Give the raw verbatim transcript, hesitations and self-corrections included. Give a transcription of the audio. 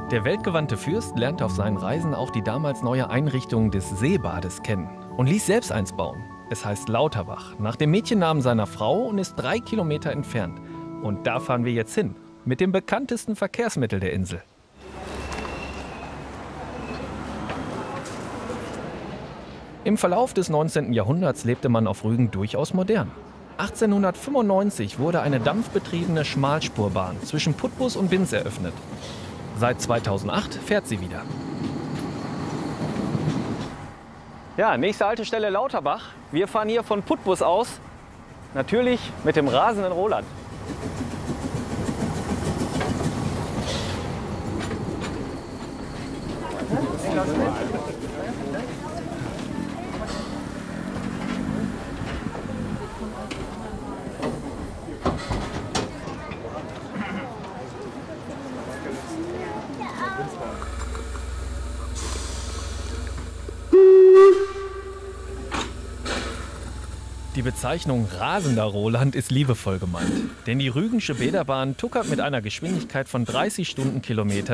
Der weltgewandte Fürst lernte auf seinen Reisen auch die damals neue Einrichtung des Seebades kennen und ließ selbst eins bauen. Es heißt Lauterbach, nach dem Mädchennamen seiner Frau und ist drei Kilometer entfernt. Und da fahren wir jetzt hin, mit dem bekanntesten Verkehrsmittel der Insel. Im Verlauf des neunzehnten Jahrhunderts lebte man auf Rügen durchaus modern. achtzehnhundertfünfundneunzig wurde eine dampfbetriebene Schmalspurbahn zwischen Putbus und Binz eröffnet. Seit zweitausendacht fährt sie wieder. Ja, nächste Haltestelle Lauterbach. Wir fahren hier von Putbus aus, natürlich mit dem rasenden Roland. Die Bezeichnung rasender Roland ist liebevoll gemeint, denn die Rügensche Bäderbahn tuckert mit einer Geschwindigkeit von dreißig Stundenkilometern